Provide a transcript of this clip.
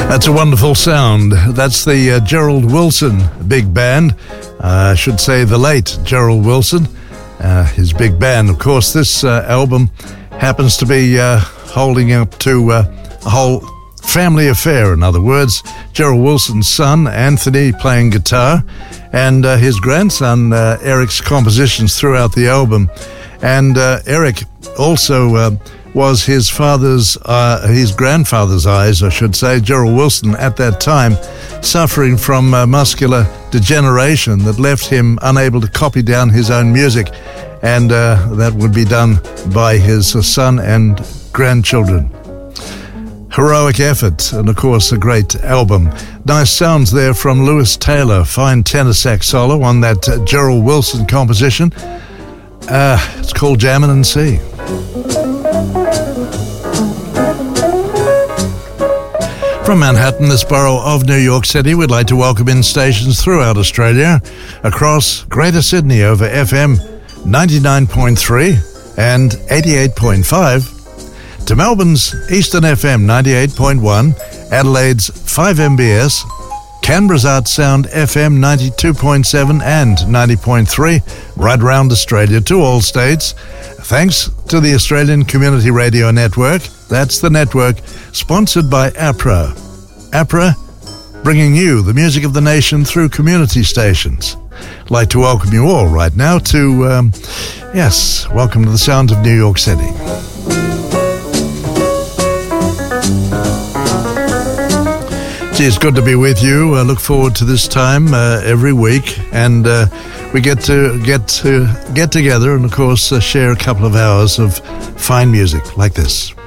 That's a wonderful sound. That's the Gerald Wilson Big Band. I should say the late Gerald Wilson. His big band. Of course, this album happens to be holding up to a whole family affair. In other words, Gerald Wilson's son, Anthony, playing guitar, and his grandson, Eric's compositions throughout the album. And Eric also was his grandfather's eyes, I should say. Gerald Wilson, at that time, suffering from muscular degeneration that left him unable to copy down his own music, and that would be done by his son and grandchildren. Heroic effort, and of course a great album. Nice sounds there from Lewis Taylor, fine tenor sax solo on that Gerald Wilson composition. It's called Jammin' and See. From Manhattan, this borough of New York City, we'd like to welcome in stations throughout Australia, across Greater Sydney over FM 99.3 and 88.5, to Melbourne's Eastern FM 98.1, Adelaide's 5MBS, Canberra's Art Sound FM 92.7 and 90.3, right around Australia to all states. Thanks to the Australian Community Radio Network. That's the network sponsored by APRA. APRA, bringing you the music of the nation through community stations. I'd like to welcome you all right now to, welcome to the sounds of New York City. Gee, it's good to be with you. I look forward to this time every week, and we get together and, of course, share a couple of hours of fine music like this.